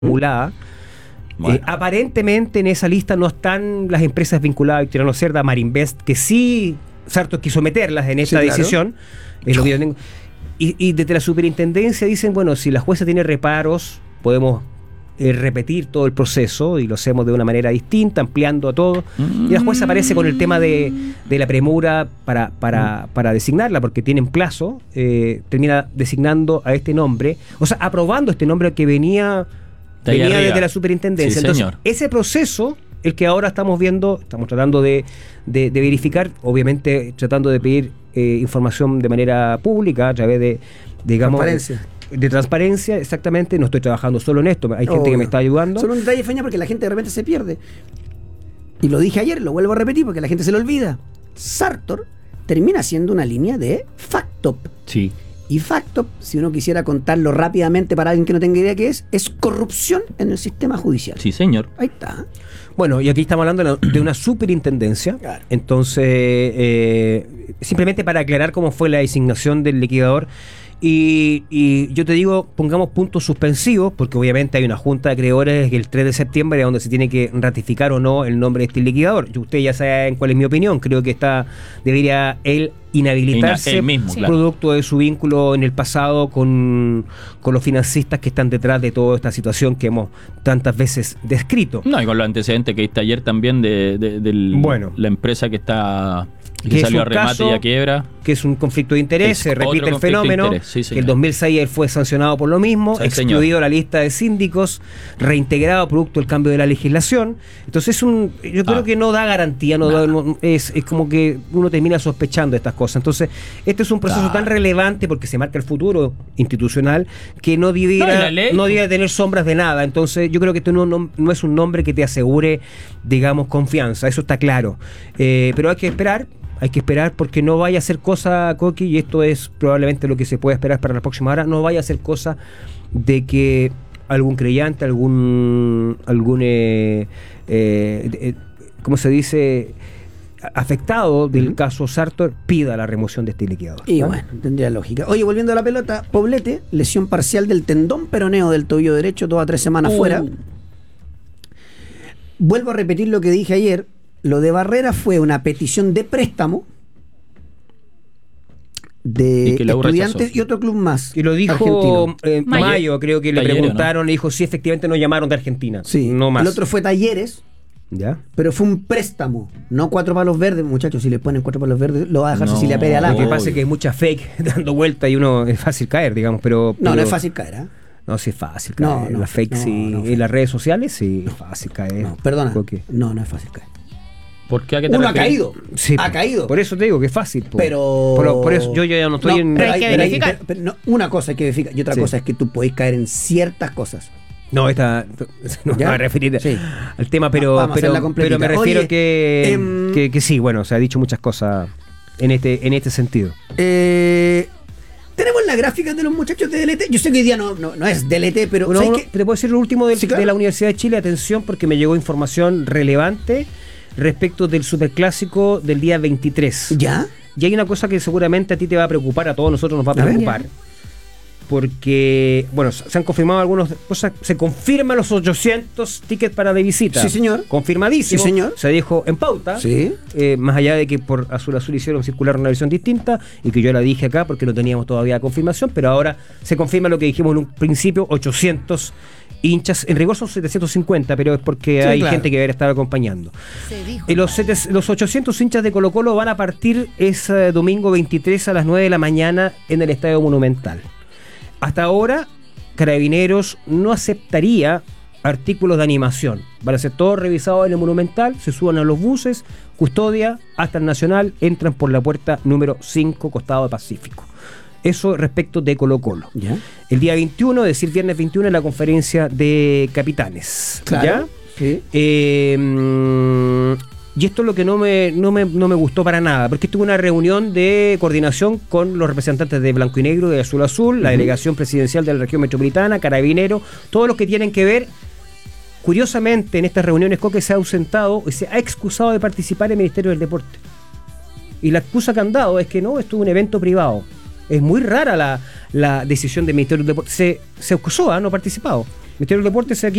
acumulada. Bueno. Aparentemente en esa lista no están las empresas vinculadas a Victoriano Cerda, Marinvest, que sí Sartor quiso meterlas en esta decisión. Es lo que yo tengo. Y desde la superintendencia dicen, bueno, si la jueza tiene reparos, podemos repetir todo el proceso y lo hacemos de una manera distinta, ampliando a todo. Y la jueza aparece con el tema de la premura para designarla, porque tienen plazo, termina designando a este nombre, o sea, aprobando este nombre que venía desde la superintendencia. Sí, entonces, señor. ese proceso, el que ahora estamos viendo, estamos tratando de verificar, obviamente tratando de pedir información de manera pública a través de, digamos, transparencia, exactamente. No estoy trabajando solo en esto, hay gente que me está ayudando. Solo un detalle, Feña, porque la gente de repente se pierde. Y lo dije ayer, lo vuelvo a repetir porque la gente se lo olvida. Sartor termina siendo una línea de Factop. Sí. Y Factop, si uno quisiera contarlo rápidamente para alguien que no tenga idea qué es corrupción en el sistema judicial. Sí, señor. Ahí está. Bueno, y aquí estamos hablando de una superintendencia. Claro. Entonces, simplemente para aclarar cómo fue la designación del liquidador. Y yo te digo, pongamos puntos suspensivos, porque obviamente hay una junta de acreedores el 3 de septiembre donde se tiene que ratificar o no el nombre de este liquidador. Ustedes ya saben cuál es mi opinión. Creo que debería él inhabilitarse él mismo, claro, producto de su vínculo en el pasado con los financistas que están detrás de toda esta situación que hemos tantas veces descrito. No, y con los antecedentes que viste ayer también de la empresa que está... que salió a remate y a quiebra. Que es un conflicto de interés, se repite el fenómeno. Sí, que el 2006 él fue sancionado por lo mismo, sí, excluido de la lista de síndicos, reintegrado producto del cambio de la legislación. Entonces yo creo que no da garantía, es como que uno termina sospechando de estas cosas. Entonces, este es un proceso tan relevante porque se marca el futuro institucional que no debiera tener sombras de nada. Entonces, yo creo que esto no es un nombre que te asegure, digamos, confianza. Eso está claro. Pero hay que esperar. Hay que esperar porque no vaya a ser cosa, Coqui, y esto es probablemente lo que se puede esperar para la próxima hora, no vaya a ser cosa de que algún creyente, ¿cómo se dice?, afectado del caso Sartor, pida la remoción de este liquidador. Y bueno, tendría lógica. Oye, volviendo a la pelota, Poblete, lesión parcial del tendón peroneo del tobillo derecho, 2 a 3 semanas fuera. Vuelvo a repetir lo que dije ayer. Lo de Barrera fue una petición de préstamo de Estudiantes y otro club más. Y lo dijo Mayo, creo que le preguntaron, y dijo sí, efectivamente nos llamaron de Argentina. Sí, no más. El otro fue Talleres. ¿Ya? Pero fue un préstamo, no 4 palos verdes, muchachos. Si le ponen 4 palos verdes, lo va a dejar Cecilia Pérez al agua. Lo que pasa es que hay mucha fake dando vuelta y uno es fácil caer, digamos, pero no es fácil caer, ¿eh? No, sí es fácil caer. Las fake y las redes sociales sí es fácil caer. No, perdona. No es fácil caer. ¿Por qué? Uno ha caído. Sí, ha caído. Por eso te digo que es fácil. Pero por eso yo ya no estoy en... Pero hay que verificar. Una cosa hay que verificar y otra cosa es que tú podés caer en ciertas cosas. No, no me voy a referir al tema, pero me refiero que sí, bueno, se ha dicho muchas cosas en este sentido. Tenemos la gráfica de los muchachos de DLT. Yo sé que hoy día no es DLT, pero te puedo decir lo último de la Universidad de Chile. Atención, porque me llegó información relevante respecto del superclásico del día 23. ¿Ya? Y hay una cosa que seguramente a ti te va a preocupar, a todos nosotros nos va a preocupar. Porque, bueno, se han confirmado algunas cosas. Se confirman los 800 tickets para de visita. Sí, señor. Confirmadísimo. Sí, señor. Se dijo en pauta. Sí. Más allá de que por Azul hicieron circular una versión distinta y que yo la dije acá porque no teníamos todavía confirmación, pero ahora se confirma lo que dijimos en un principio, 800 hinchas. En rigor son 750, pero es porque hay gente que debería estar acompañando. Los 800 hinchas de Colo-Colo van a partir ese domingo 23 a las 9 de la mañana en el Estadio Monumental. Hasta ahora, Carabineros no aceptaría artículos de animación. Van a ser todos revisados en el Monumental, se suban a los buses, custodia hasta el Nacional, entran por la puerta número 5, costado de Pacífico. Eso respecto de Colo-Colo. ¿Ya? El día 21, es decir, viernes 21, en la conferencia de capitanes. Claro. ¿Ya? Sí. Y esto es lo que no me gustó para nada, porque tuve una reunión de coordinación con los representantes de Blanco y Negro, de Azul Azul, la delegación presidencial de la región metropolitana, Carabineros, todos los que tienen que ver. Curiosamente, en estas reuniones Coque se ha ausentado y se ha excusado de participar en el Ministerio del Deporte. Y la excusa que han dado es que no, esto es un evento privado. Es muy rara la decisión del Ministerio del Deporte. Se excusó, no ha participado. Ministerio de Deportes aquí